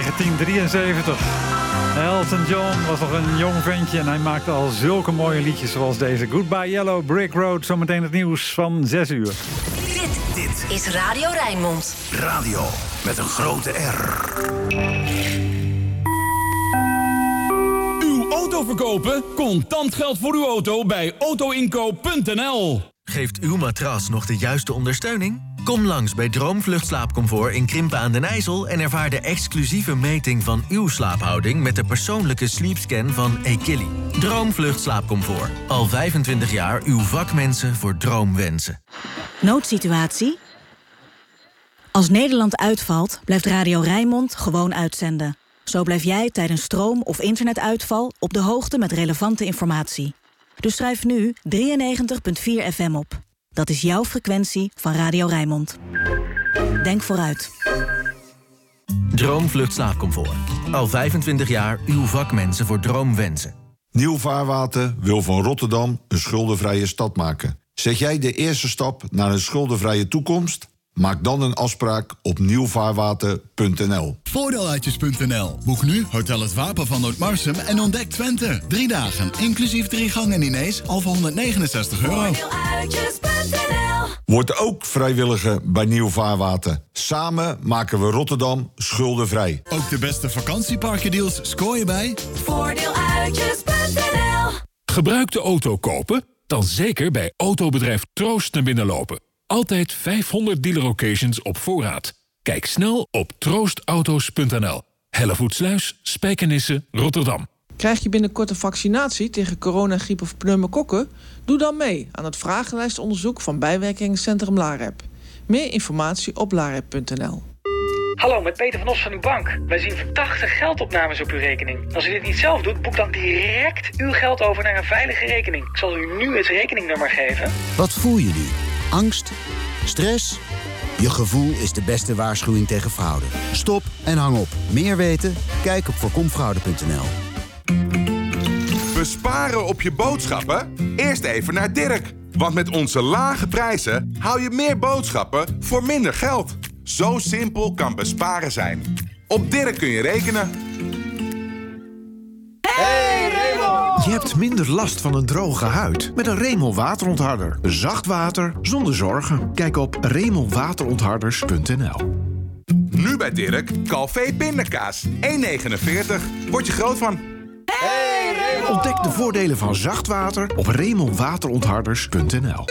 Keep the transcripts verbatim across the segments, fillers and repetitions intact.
negentien drieënzeventig. Elton John was nog een jong ventje en hij maakte al zulke mooie liedjes zoals deze. Goodbye Yellow Brick Road, zometeen het nieuws van zes uur. Dit, dit is Radio Rijnmond. Radio met een grote R. Uw auto verkopen? Contant geld voor uw auto bij autoinkoop punt n l. Geeft uw matras nog de juiste ondersteuning? Kom langs bij Droomvlucht Slaapcomfort in Krimpen aan den IJssel... en ervaar de exclusieve meting van uw slaaphouding... met de persoonlijke sleepscan van Equilly. Droomvlucht Slaapcomfort. Al vijfentwintig jaar uw vakmensen voor droomwensen. Noodsituatie? Als Nederland uitvalt, blijft Radio Rijnmond gewoon uitzenden. Zo blijf jij tijdens stroom- of internetuitval op de hoogte met relevante informatie. Dus schrijf nu drieënnegentig komma vier F M op. Dat is jouw frequentie van Radio Rijnmond. Denk vooruit. Droomvlucht Slaapcomfort. Al vijfentwintig jaar uw vakmensen voor droomwensen. Nieuw Vaarwater wil van Rotterdam een schuldenvrije stad maken. Zet jij de eerste stap naar een schuldenvrije toekomst? Maak dan een afspraak op nieuw vaarwater punt n l. Voordeeluitjes punt n l. Boek nu Hotel Het Wapen van Noordmarsum en ontdek Twente. Drie dagen, inclusief drie gangen diners, al voor honderdnegenenzestig euro. Voordeeluitjes punt n l. Word ook vrijwilliger bij Nieuw Vaarwater. Samen maken we Rotterdam schuldenvrij. Ook de beste vakantieparkendeals scoor je bij Voordeeluitjes punt n l. Gebruik de auto kopen? Dan zeker bij autobedrijf Troost naar binnen lopen. Altijd vijfhonderd dealer occasions op voorraad. Kijk snel op troostauto's punt n l. Hellevoetsluis, Spijkenisse, Rotterdam. Krijg je binnenkort een vaccinatie tegen corona, griep of pneumokokken? Doe dan mee aan het vragenlijstonderzoek van bijwerkingencentrum LAREP. Meer informatie op larep punt n l. Hallo, met Peter van Os van uw bank. Wij zien verdachte geldopnames op uw rekening. Als u dit niet zelf doet, boek dan direct uw geld over naar een veilige rekening. Ik zal u nu het rekeningnummer geven. Wat voel je nu? Angst? Stress? Je gevoel is de beste waarschuwing tegen fraude. Stop en hang op. Meer weten? Kijk op voorkomfraude punt n l. Besparen op je boodschappen? Eerst even naar Dirk. Want met onze lage prijzen hou je meer boodschappen voor minder geld. Zo simpel kan besparen zijn. Op Dirk kun je rekenen. Hey Remel! Je hebt minder last van een droge huid met een Remel waterontharder. Zacht water zonder zorgen. Kijk op remel waterontharders punt n l. Nu bij Dirk, Calvé pindakaas. één negenenveertig. Word je groot van. Hey Remel! Ontdek de voordelen van zacht water op remel waterontharders punt n l.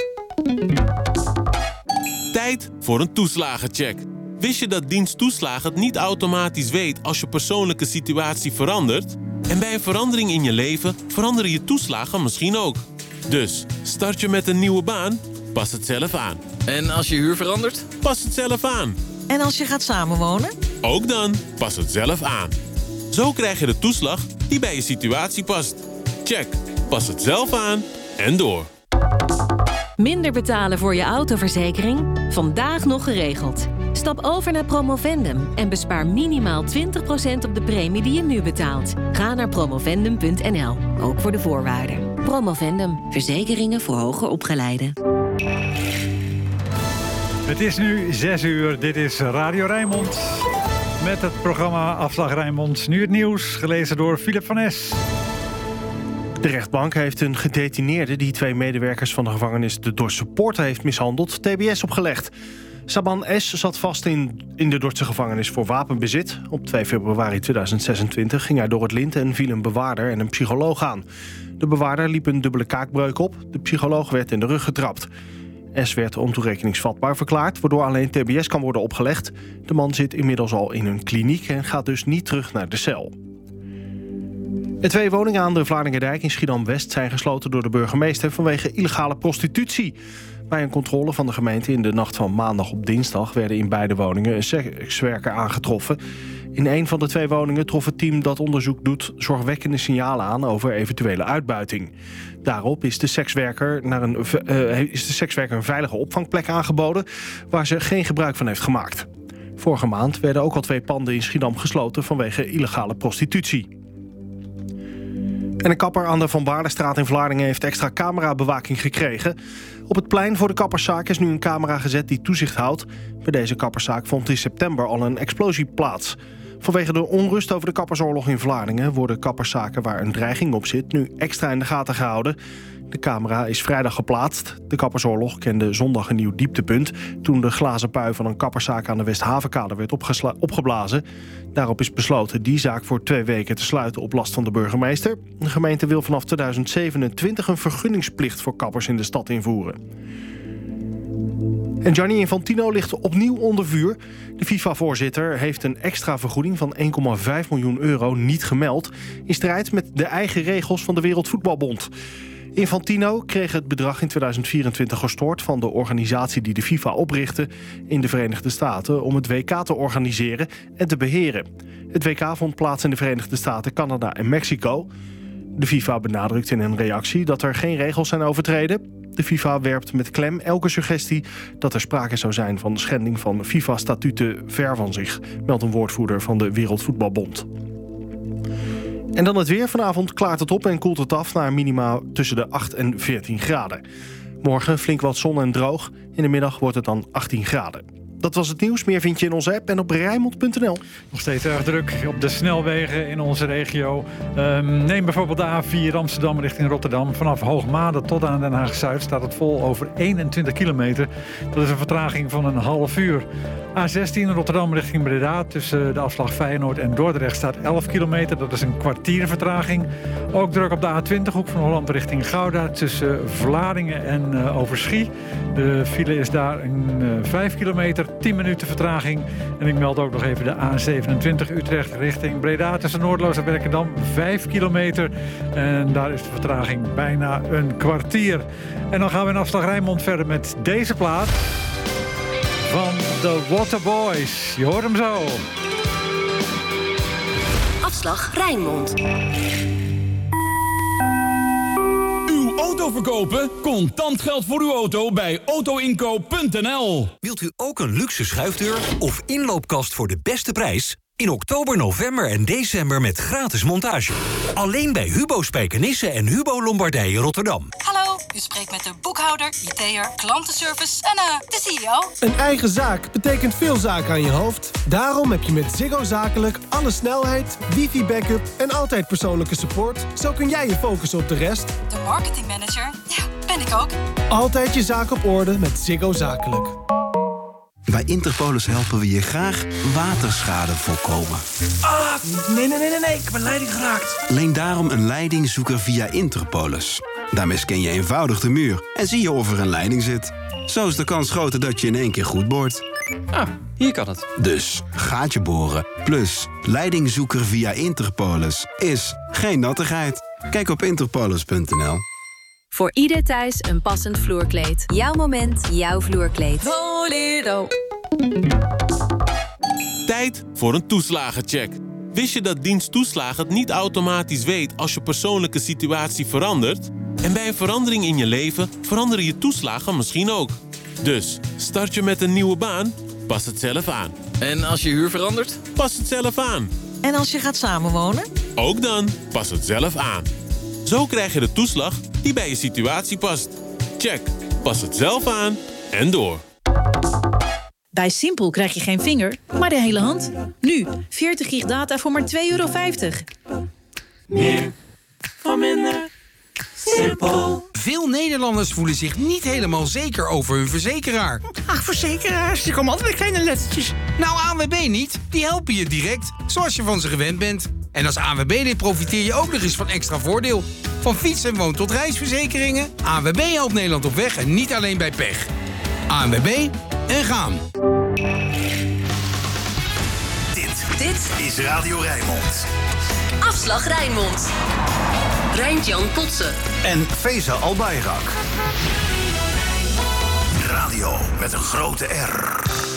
Tijd voor een toeslagencheck. Wist je dat dienst toeslagen het niet automatisch weet als je persoonlijke situatie verandert? En bij een verandering in je leven veranderen je toeslagen misschien ook. Dus, start je met een nieuwe baan? Pas het zelf aan. En als je huur verandert? Pas het zelf aan. En als je gaat samenwonen? Ook dan, pas het zelf aan. Zo krijg je de toeslag die bij je situatie past. Check, pas het zelf aan en door. Minder betalen voor je autoverzekering? Vandaag nog geregeld. Stap over naar Promovendum en bespaar minimaal twintig procent op de premie die je nu betaalt. Ga naar promovendum punt n l, ook voor de voorwaarden. Promovendum, verzekeringen voor hoger opgeleiden. Het is nu zes uur, dit is Radio Rijnmond. Met het programma Afslag Rijnmond. Nu het nieuws, gelezen door Philip van Es. De rechtbank heeft een gedetineerde die twee medewerkers van de gevangenis de Dortse Poort heeft mishandeld T B S opgelegd. Saban S. zat vast in, in de Dordtse gevangenis voor wapenbezit. Op twee februari tweeduizend zesentwintig ging hij door het lint en viel een bewaarder en een psycholoog aan. De bewaarder liep een dubbele kaakbreuk op. De psycholoog werd in de rug getrapt. S. werd ontoerekeningsvatbaar verklaard, waardoor alleen T B S kan worden opgelegd. De man zit inmiddels al in een kliniek en gaat dus niet terug naar de cel. De twee woningen aan de Vlaardingerdijk in Schiedam-West zijn gesloten door de burgemeester vanwege illegale prostitutie. Bij een controle van de gemeente in de nacht van maandag op dinsdag werden in beide woningen een sekswerker aangetroffen. In een van de twee woningen trof het team dat onderzoek doet zorgwekkende signalen aan over eventuele uitbuiting. Daarop is de sekswerker, naar een, uh, is de sekswerker een veilige opvangplek aangeboden waar ze geen gebruik van heeft gemaakt. Vorige maand werden ook al twee panden in Schiedam gesloten vanwege illegale prostitutie. En een kapper aan de Van Baarlestraat in Vlaardingen heeft extra camerabewaking gekregen. Op het plein voor de kapperszaak is nu een camera gezet die toezicht houdt. Bij deze kapperszaak vond in september al een explosie plaats. Vanwege de onrust over de kappersoorlog in Vlaardingen worden kapperszaken waar een dreiging op zit nu extra in de gaten gehouden. De camera is vrijdag geplaatst. De kappersoorlog kende zondag een nieuw dieptepunt toen de glazen pui van een kapperszaak aan de Westhavenkade werd opgesla- opgeblazen. Daarop is besloten die zaak voor twee weken te sluiten op last van de burgemeester. De gemeente wil vanaf tweeduizend zevenentwintig een vergunningsplicht voor kappers in de stad invoeren. En Gianni Infantino ligt opnieuw onder vuur. De FIFA-voorzitter heeft een extra vergoeding van één komma vijf miljoen euro niet gemeld, in strijd met de eigen regels van de Wereldvoetbalbond. Infantino kreeg het bedrag in tweeduizend vierentwintig gestort van de organisatie die de FIFA oprichtte in de Verenigde Staten om het W K te organiseren en te beheren. Het W K vond plaats in de Verenigde Staten, Canada en Mexico. De FIFA benadrukt in een reactie dat er geen regels zijn overtreden. De FIFA werpt met klem elke suggestie dat er sprake zou zijn van schending van FIFA-statuten ver van zich, meldt een woordvoerder van de Wereldvoetbalbond. En dan het weer. Vanavond klaart het op en koelt het af naar minima tussen de acht en veertien graden. Morgen flink wat zon en droog. In de middag wordt het dan achttien graden. Dat was het nieuws. Meer vind je in onze app en op Rijnmond punt n l. Nog steeds erg druk op de snelwegen in onze regio. Um, neem bijvoorbeeld de A vier Amsterdam richting Rotterdam. Vanaf Hoogmade tot aan Den Haag-Zuid staat het vol over eenentwintig kilometer. Dat is een vertraging van een half uur. A zestien Rotterdam richting Breda. Tussen de afslag Feyenoord en Dordrecht staat elf kilometer. Dat is een kwartier vertraging. Ook druk op de A twintig hoek van Holland richting Gouda. Tussen Vlaardingen en uh, Overschie. De file is daar een uh, vijf kilometer. tien minuten vertraging. En ik meld ook nog even de A zevenentwintig Utrecht richting Breda. Tussen Noordloos en Werkendam vijf kilometer. En daar is de vertraging bijna een kwartier. En dan gaan we in afslag Rijnmond verder met deze plaat van The Waterboys. Je hoort hem zo. Afslag Rijnmond. Auto verkopen? Contant geld voor uw auto bij auto inkoop punt n l. Wilt u ook een luxe schuifdeur of inloopkast voor de beste prijs? In oktober, november en december met gratis montage. Alleen bij Hubo Spijkenisse en Hubo Lombardije Rotterdam. Hallo, u spreekt met de boekhouder, I T'er, klantenservice en uh, de C E O. Een eigen zaak betekent veel zaken aan je hoofd. Daarom heb je met Ziggo Zakelijk alle snelheid, wifi-backup en altijd persoonlijke support. Zo kun jij je focussen op de rest. De marketingmanager, ja, ben ik ook. Altijd je zaak op orde met Ziggo Zakelijk. Bij Interpolis helpen we je graag waterschade voorkomen. Ah, nee, nee, nee, nee, nee, ik heb een leiding geraakt. Leen daarom een leidingzoeker via Interpolis. Daarmee scan je eenvoudig de muur en zie je of er een leiding zit. Zo is de kans groter dat je in één keer goed boort. Ah, hier kan het. Dus gaatje boren plus leidingzoeker via Interpolis is geen nattigheid. Kijk op interpolis punt n l. Voor ieder thuis een passend vloerkleed. Jouw moment, jouw vloerkleed. Volero. Tijd voor een toeslagencheck. Wist je dat dienst toeslagen het niet automatisch weet als je persoonlijke situatie verandert? En bij een verandering in je leven veranderen je toeslagen misschien ook. Dus, start je met een nieuwe baan? Pas het zelf aan. En als je huur verandert? Pas het zelf aan. En als je gaat samenwonen? Ook dan, pas het zelf aan. Zo krijg je de toeslag die bij je situatie past. Check, pas het zelf aan en door. Bij Simpel krijg je geen vinger, maar de hele hand. Nu, veertig gig data voor maar twee euro vijftig. Meer voor minder. Simpel. Veel Nederlanders voelen zich niet helemaal zeker over hun verzekeraar. Ach, verzekeraars, die komen altijd met kleine lettertjes. Nou, A N W B niet. Die helpen je direct, zoals je van ze gewend bent. En als A N W B-lid profiteer je ook nog eens van extra voordeel. Van fiets- en woon- tot reisverzekeringen. A N W B helpt Nederland op weg en niet alleen bij pech. A N W B en gaan. Dit, dit is Radio Rijnmond. Afslag Rijnmond. Rijntjan Potsen. En Feza Albayrak. Radio met een grote R.